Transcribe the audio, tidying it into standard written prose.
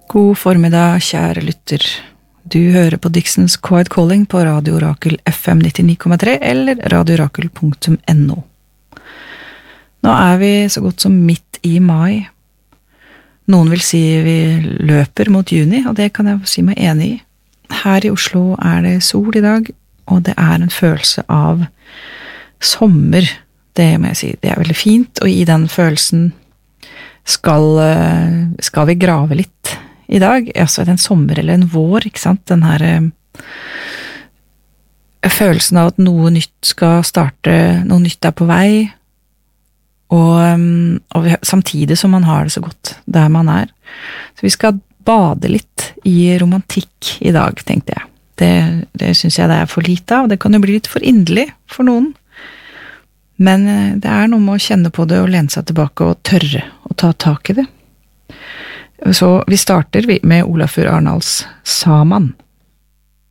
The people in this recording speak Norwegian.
God formiddag, kjære lytter. Du hører på Dixons Quiet Calling på Radio Orakel FM 99,3 eller radiorakel.no. Nå vi så godt som midt i mai. Noen vil si vi løper mot juni, og det kan jeg si meg enig i. Her i Oslo det sol i dag, og det en følelse av sommer. Det må jeg si, det veldig fint, og i den følelsen skal vi grave litt i dag, altså en sommer eller en vår, ikke sant? Den her følelsen av at noe nytt skal starte, noe nytt på vei, og samtidig som man har det så godt der man Så vi skal bade litt i romantikk i dag, tenkte jeg. Det synes jeg det for lite av, det kan jo bli litt for inderlig for noen. Men det noe med å kjenne på det og lene seg tilbake og tørre å ta tak i det. Så vi starter med Olafur Arnalds Saman.